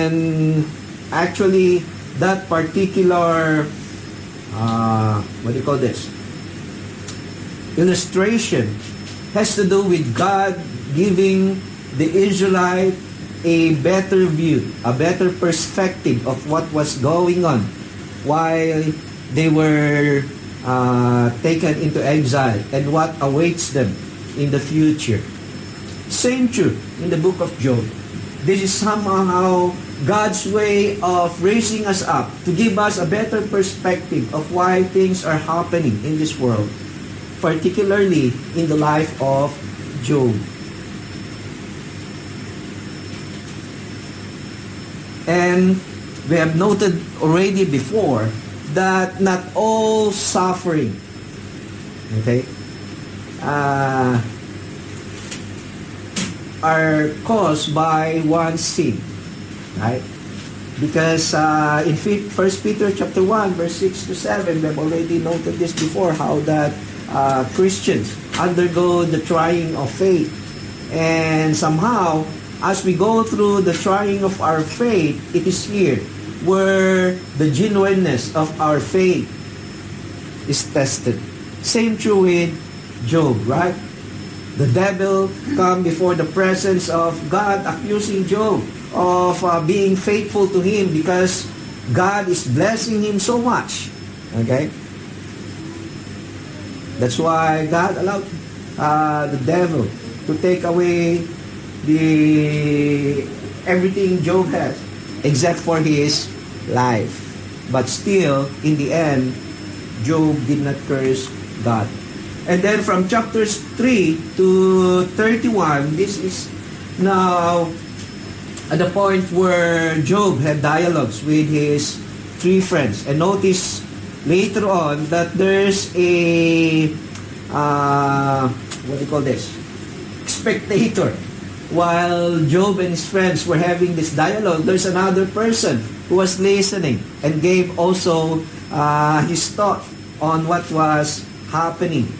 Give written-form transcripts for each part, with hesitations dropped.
And actually, that particular, what do you call this? Illustration has to do with God giving the Israelite a better view, a better perspective of what was going on while they were taken into exile and what awaits them in the future. Same true in the book of Job. This is somehow God's way of raising us up to give us a better perspective of why things are happening in this world, particularly in the life of Job. And we have noted already before that not all suffering, okay, are caused by one sin, right? Because in 1 Peter chapter 1, verse 6 to 7, we have already noted this before, how that Christians undergo the trying of faith. And somehow, as we go through the trying of our faith, it is here where the genuineness of our faith is tested. Same true with Job, right? The devil come before the presence of God, accusing Job of being faithful to him because God is blessing him so much. Okay? That's why God allowed the devil to take away everything Job has, except for his life. But still, in the end, Job did not curse God. And then from chapters 3 to 31, this is now at the point where Job had dialogues with his three friends. And notice later on that there's a, what do you call this? Spectator. While Job and his friends were having this dialogue, there's another person who was listening and gave also his thought on what was happening.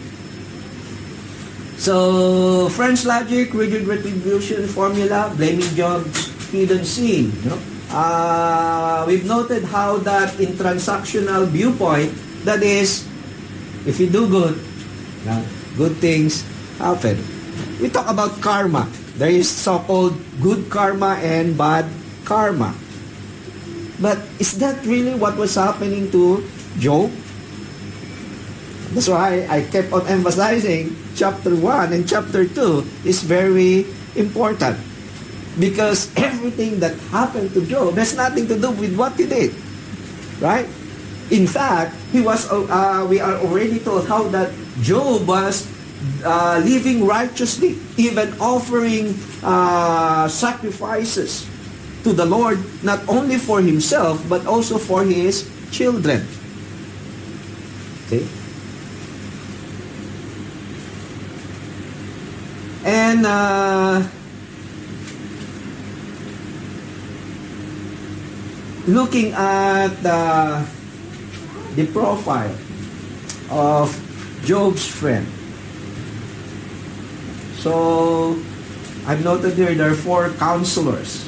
So, French logic, rigid retribution formula, blaming Job's hidden sin. No? We've noted how that in transactional viewpoint, that is, if you do good, good things happen. We talk about karma. There is so-called good karma and bad karma. But is that really what was happening to Job? That's why I kept on emphasizing chapter 1 and chapter 2 is very important. Because everything that happened to Job has nothing to do with what he did. Right? In fact, we are already told how that Job was living righteously, even offering sacrifices to the Lord, not only for himself, but also for his children. Okay? And looking at the profile of Job's friend. So, I've noted here there are 4 counselors.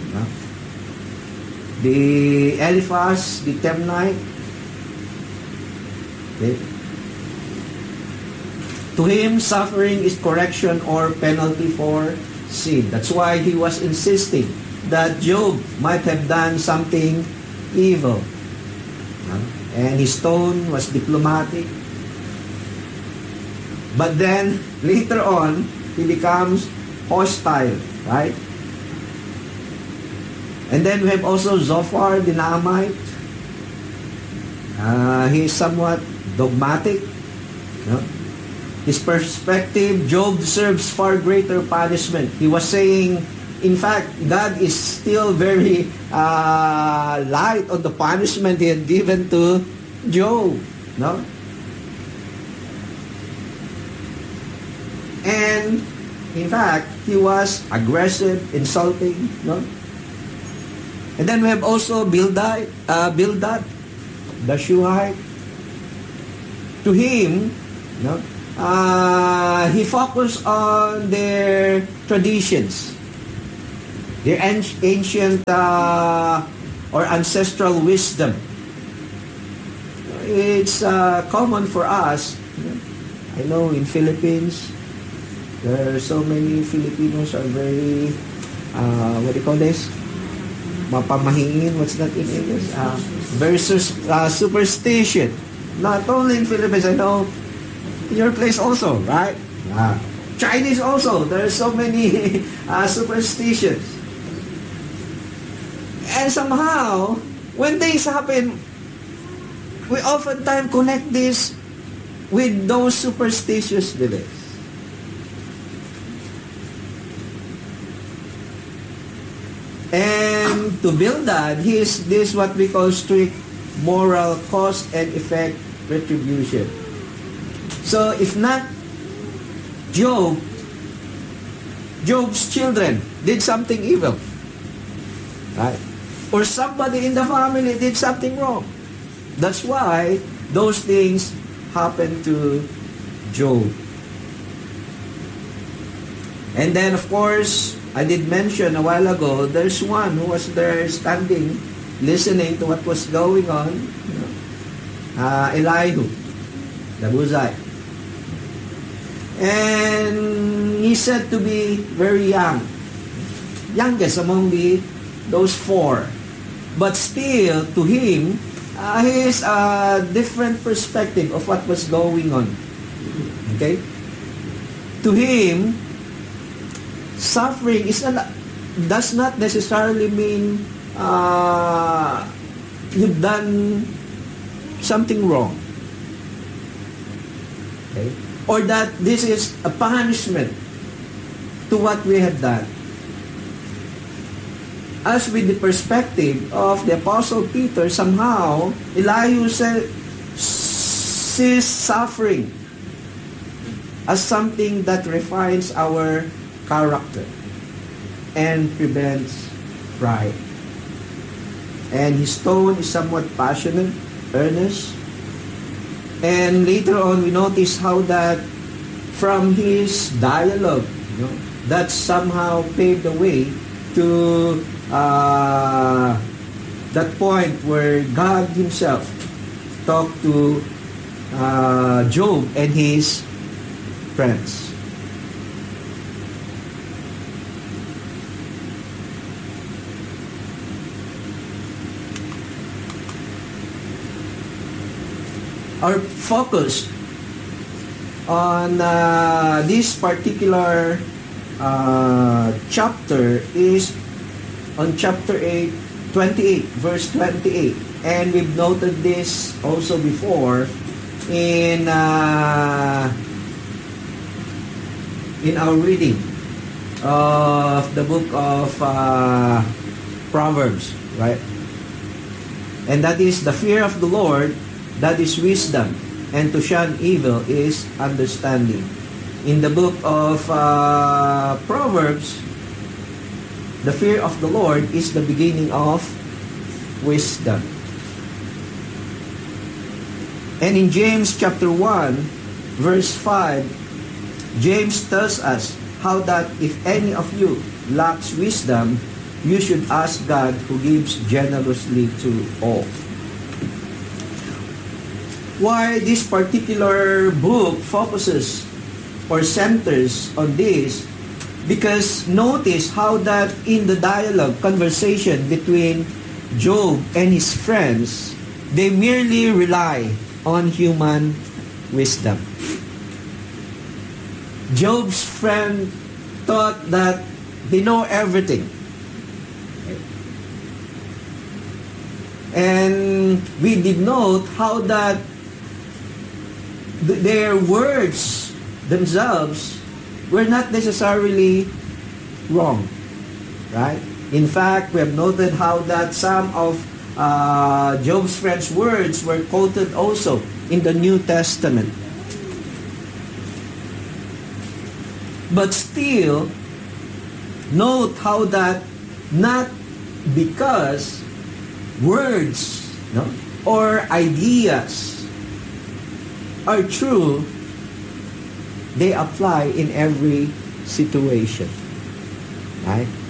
The Eliphaz, the Temnite. Okay. To him, suffering is correction or penalty for sin. That's why he was insisting that Job might have done something evil. And his tone was diplomatic. But then, later on, he becomes hostile, right? And then we have also Zophar the Naamite. He is somewhat dogmatic. His perspective, Job deserves far greater punishment. He was saying, in fact, God is still very light on the punishment he had given to Job. No? And, in fact, he was aggressive, insulting. No? And then we have also Bildad, the Shuhite. To him, no, he focused on their traditions. their ancient or ancestral wisdom. It's common for us. I know in Philippines, there are so many Filipinos are very, what do you call this? Mapamahiin, what's that in English? Very superstitious. Not only in Philippines, I know in your place also, right? Chinese also, there are so many superstitions. And somehow, when things happen, we oftentimes connect this with those superstitious beliefs. And to build that, this what we call strict moral cause and effect retribution. So if not Job's children did something evil, right? Or somebody in the family did something wrong. That's why those things happened to Job. And then of course, I did mention a while ago, there's one who was there standing, listening to what was going on. Elihu, the Buzite. And he's said to be very young. Youngest among those four. But still, to him, he has a different perspective of what was going on. Okay? To him, suffering does not necessarily mean you've done something wrong. Okay? Or that this is a punishment to what we have done. As with the perspective of the Apostle Peter, somehow Elihu sees suffering as something that refines our character and prevents pride. And his tone is somewhat passionate, earnest. And later on, we notice how that from his dialogue, that somehow paved the way to that point where God himself talked to Job and his friends. Our focus on this particular chapter is on chapter 28, verse 28. And we've noted this also before in our reading of the book of Proverbs, right? And that is the fear of the Lord, that is wisdom, and to shun evil is understanding. In the book of Proverbs, the fear of the Lord is the beginning of wisdom. And in James chapter 1, verse 5, James tells us how that if any of you lacks wisdom, you should ask God, who gives generously to all. Why this particular book focuses or centers on this? Because notice how that in the dialogue, conversation between Job and his friends, they merely rely on human wisdom. Job's friend thought that they know everything. And we did note how that their words themselves were not necessarily wrong, right? In fact, we have noted how that some of Job's friends' words were quoted also in the New Testament. But still, note how that not because words or ideas are true, they apply in every situation. Right?